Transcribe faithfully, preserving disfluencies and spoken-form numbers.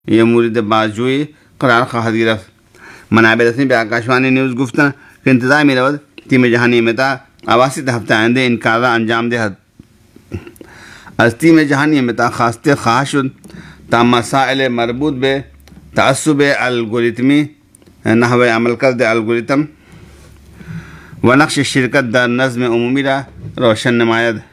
ये मुरीद बाजुई करार खा गिरफ्त मनाब रस्मी पे आकाशवाणी न्यूज़ गुफ्तन के इंतज़ार में रवद तीम जहानी में था आवासी हफ्ता आइंदे इनकार अंजाम दे हद अस्ती में जहानी में था खास्ते खाशुद ता मसाइल मरबूत बे तअस्सुब अलगोरिथमी नहवे अमल कर दे अलगोरिथम व नक्श शिरकत दर नज़्म उमूमी रा रोशन नमायद